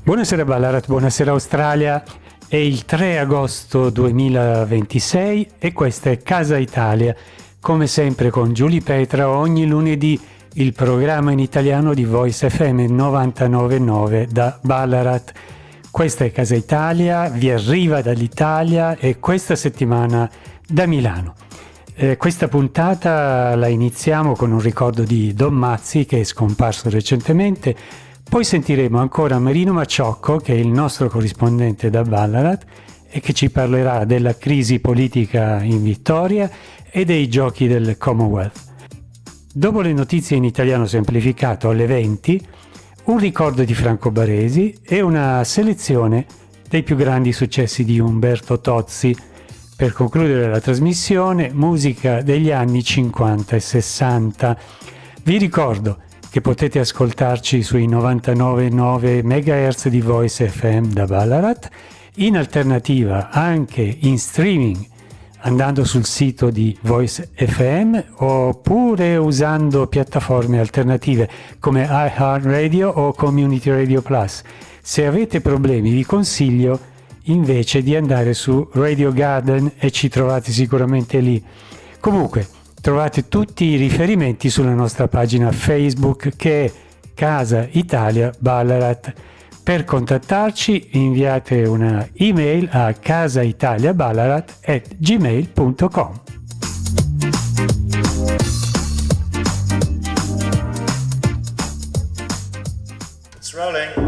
Buonasera Ballarat, buonasera Australia. È il 3 agosto 2026 e questa è Casa Italia. Come sempre con Giulia Petra, ogni lunedì il programma in italiano di Voice FM 99.9 da Ballarat. Questa è Casa Italia, vi arriva dall'Italia e questa settimana da Milano. Questa puntata la iniziamo con un ricordo di Don Mazzi, che è scomparso recentemente. Poi sentiremo ancora Marino Macciocco, che è il nostro corrispondente da Ballarat e che ci parlerà della crisi politica in Vittoria e dei giochi del Commonwealth. Dopo le notizie in italiano semplificato alle 20, un ricordo di Franco Baresi e una selezione dei più grandi successi di Umberto Tozzi. Per concludere la trasmissione, musica degli anni 50 e 60. Vi ricordo che potete ascoltarci sui 99,9 MHz di Voice FM da Ballarat, in alternativa anche in streaming andando sul sito di Voice FM oppure usando piattaforme alternative come iHeartRadio o Community Radio Plus. Se avete problemi vi consiglio invece di andare su Radio Garden e ci trovate sicuramente lì. Comunque, trovate tutti i riferimenti sulla nostra pagina Facebook che è Casa Italia Ballarat. Per contattarci inviate una email a casaitaliaballarat@gmail.com. It's rolling.